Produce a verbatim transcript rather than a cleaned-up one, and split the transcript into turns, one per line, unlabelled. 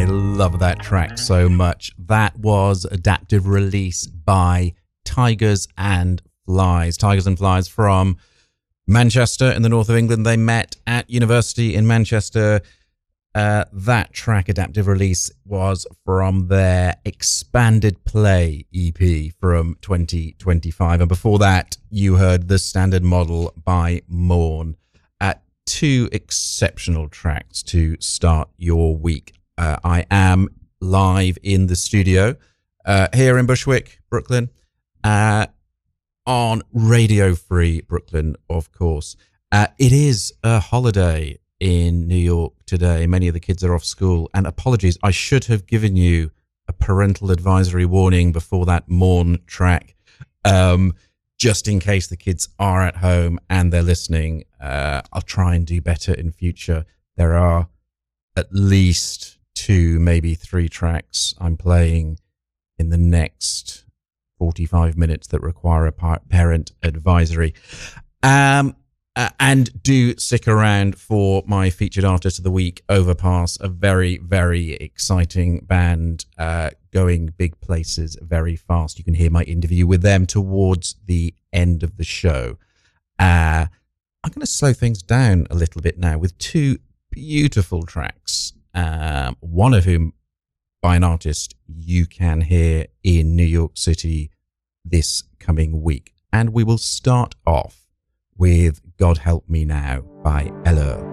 love that track so much. That was Adaptive Release by Tigers and Flies. Tigers and Flies from Manchester in the north of England. They met at university in Manchester. Uh, that track, Adaptive Release, was from their Expanded Play E P from twenty twenty-five. And before that, you heard The Standard Model by Morn. Uh, two exceptional tracks to start your week. Uh, I am live in the studio uh, here in Bushwick, Brooklyn, uh, on Radio Free Brooklyn, of course. Uh, it is a holiday in New York today. Many of the kids are off school, and apologies, I should have given you a parental advisory warning before that Morn track, um, just in case the kids are at home and they're listening. Uh, I'll try and do better in future. There are at least two, maybe three tracks I'm playing in the next forty-five minutes that require a par- parent advisory. Um, Uh, and do stick around for my featured artist of the week, Overpass, a very, very exciting band uh, going big places very fast. You can hear my interview with them towards the end of the show. Uh, I'm going to slow things down a little bit now with two beautiful tracks, um, one of whom by an artist you can hear in New York City this coming week. And we will start off with God Help Me Now by Ella.